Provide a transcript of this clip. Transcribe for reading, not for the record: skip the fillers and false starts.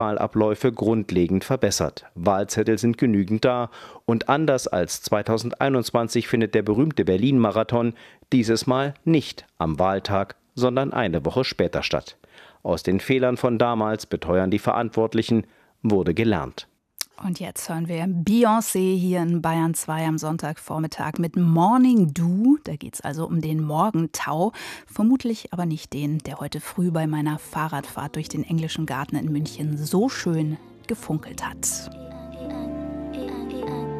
Wahlabläufe grundlegend verbessert. Wahlzettel sind genügend da und anders als 2021 findet der berühmte Berlin-Marathon dieses Mal nicht am Wahltag, sondern eine Woche später statt. Aus den Fehlern von damals, beteuern die Verantwortlichen, wurde gelernt. Und jetzt hören wir Beyoncé hier in Bayern 2 am Sonntagvormittag mit Morning Dew. Da geht es also um den Morgentau. Vermutlich aber nicht den, der heute früh bei meiner Fahrradfahrt durch den Englischen Garten in München so schön gefunkelt hat.